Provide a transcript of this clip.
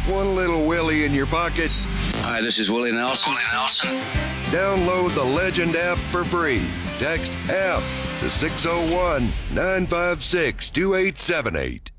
one little Willie in your pocket? Hi, this is Willie Nelson. Download the Legend app for free. Text APP to 601-956-2878.